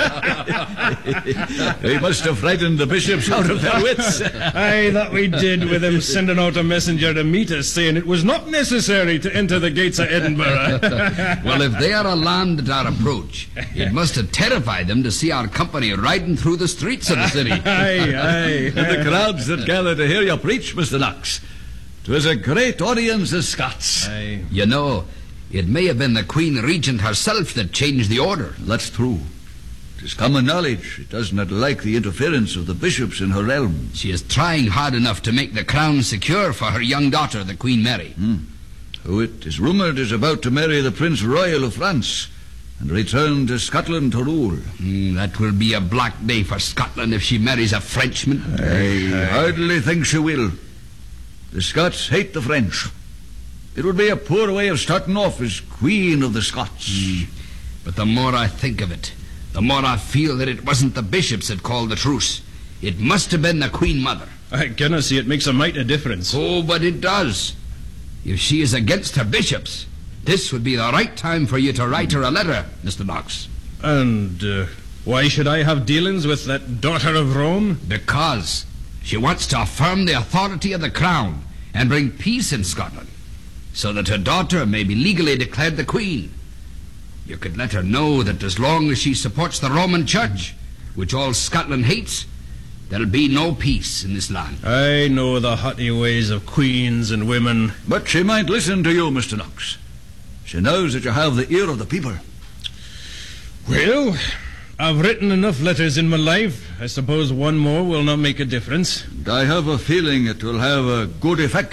He must have frightened the bishops out of their wits. Aye, that we did, with him sending out a messenger to meet us, saying it was not necessary to enter the gates of Edinburgh. Well, if they are alarmed at our approach, it must have terrified them to see our company riding through the streets of the city. Aye. And the crowds that gathered to hear you preach, Mr. Knox. 'Twas a great audience of Scots. Aye. You know, it may have been the Queen Regent herself that changed the order. That's true. 'Tis common knowledge she does not like the interference of the bishops in her realm. She is trying hard enough to make the crown secure for her young daughter, the Queen Mary. Who it is rumoured is about to marry the Prince Royal of France and return to Scotland to rule. That will be a black day for Scotland if she marries a Frenchman. I hardly think she will. The Scots hate the French. It would be a poor way of starting off as Queen of the Scots. But the more I think of it, the more I feel that it wasn't the bishops that called the truce. It must have been the Queen Mother. I cannot see it makes a mite of difference. Oh, but it does. If she is against her bishops, this would be the right time for you to write her a letter, Mr. Knox. And why should I have dealings with that daughter of Rome? Because she wants to affirm the authority of the crown and bring peace in Scotland, so that her daughter may be legally declared the Queen. You could let her know that as long as she supports the Roman Church, which all Scotland hates, there'll be no peace in this land. I know the haughty ways of queens and women. But she might listen to you, Mr. Knox. She knows that you have the ear of the people. Well, I've written enough letters in my life. I suppose one more will not make a difference. And I have a feeling it will have a good effect